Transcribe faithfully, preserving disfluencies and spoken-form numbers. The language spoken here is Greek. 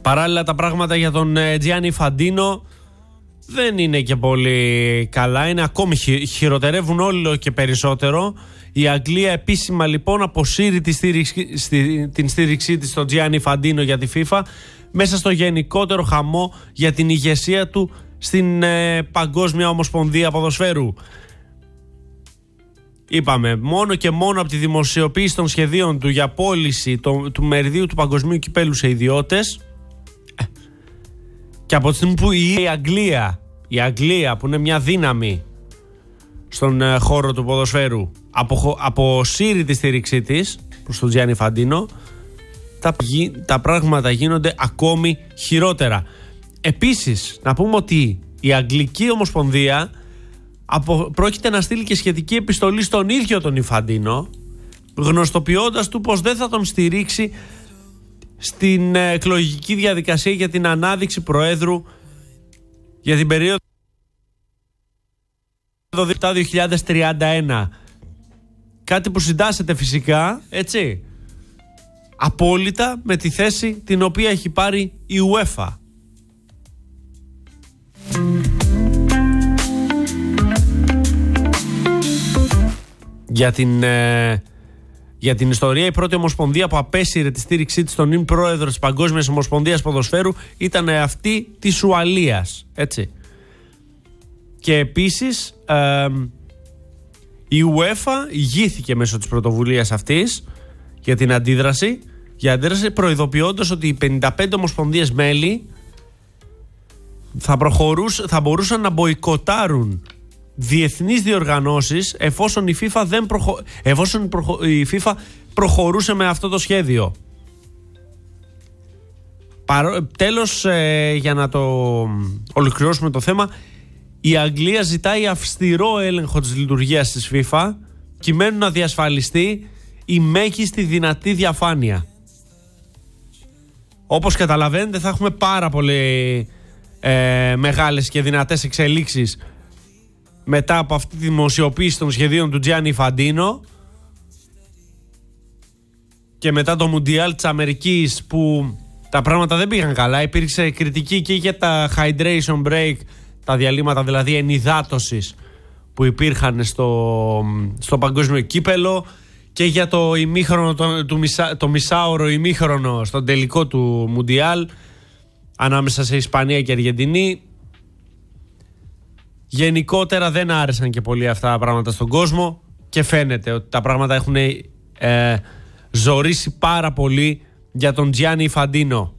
Παράλληλα τα πράγματα για τον Τζιάννι Φαντίνο δεν είναι και πολύ καλά, είναι ακόμη χει, χειροτερεύουν όλο και περισσότερο. Η Αγγλία επίσημα λοιπόν αποσύρει τη στήριξη, στη, την στήριξή της στον Τζιάννι Φαντίνο για τη FIFA μέσα στο γενικότερο χαμό για την ηγεσία του στην ε, Παγκόσμια Ομοσπονδία Ποδοσφαίρου. Είπαμε, μόνο και μόνο από τη δημοσιοποίηση των σχεδίων του για πώληση το, του μεριδίου του Παγκοσμίου Κυπέλου σε ιδιώτες και από τη στιγμή που η Αγγλία, η Αγγλία που είναι μια δύναμη στον ε, χώρο του ποδοσφαίρου απο, αποσύρει τη στήριξή της προς τον Τζιάννι Φαντίνο, τα, τα πράγματα γίνονται ακόμη χειρότερα. Επίσης να πούμε ότι η Αγγλική Ομοσπονδία απο, πρόκειται να στείλει και σχετική επιστολή στον ίδιο τον Ιφαντίνο, γνωστοποιώντας του πως δεν θα τον στηρίξει στην εκλογική διαδικασία για την ανάδειξη Προέδρου για την περίοδο δύο χιλιάδες τριάντα ένα. Κάτι που συντάσσεται φυσικά, έτσι, απόλυτα με τη θέση την οποία έχει πάρει η UEFA. Για την, ε, για την ιστορία, η πρώτη ομοσπονδία που απέσυρε τη στήριξή της στον ην πρόεδρο της Παγκόσμιας Ομοσπονδίας Ποδοσφαίρου ήταν αυτή της Ουαλίας, έτσι. Και επίσης ε, η UEFA ηγήθηκε μέσω της πρωτοβουλίας αυτής για την αντίδραση, για αντίδραση προειδοποιώντας ότι οι πενήντα πέντε ομοσπονδίες μέλη θα, θα μπορούσαν να μποϊκοτάρουν διεθνείς διοργανώσεις εφόσον η FIFA, δεν προχω... εφόσον η FIFA προχωρούσε με αυτό το σχέδιο. Παρό... Τέλος, ε, για να το ολοκληρώσουμε το θέμα, η Αγγλία ζητάει αυστηρό έλεγχο της λειτουργίας της FIFA προκειμένου να διασφαλιστεί η μέγιστη δυνατή διαφάνεια. Όπως καταλαβαίνετε θα έχουμε πάρα πολύ ε, μεγάλες και δυνατές εξελίξεις μετά από αυτή τη δημοσιοποίηση των σχεδίων του Τζιάννι Φαντίνο και μετά το Μουντιάλ της Αμερικής που τα πράγματα δεν πήγαν καλά. Υπήρξε κριτική και για τα hydration break, τα διαλύματα δηλαδή ενυδάτωσης που υπήρχαν στο, στο παγκόσμιο κύπελο, και για το, ημίχρονο, το, το, μισά, το μισάωρο ημίχρονο στον τελικό του Μουντιάλ ανάμεσα σε Ισπανία και Αργεντινή. Γενικότερα δεν άρεσαν και πολύ αυτά τα πράγματα στον κόσμο και φαίνεται ότι τα πράγματα έχουν ε, ζορίσει πάρα πολύ για τον Τζιάννι Φαντίνο.